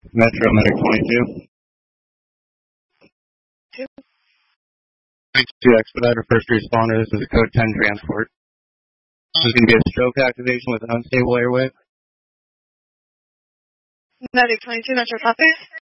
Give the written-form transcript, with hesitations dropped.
Metro Medic 22. 22 Expediter First Responder. This is a code 10 transport. This is going to be a stroke activation with an unstable airway. Medic 22, Metro copy.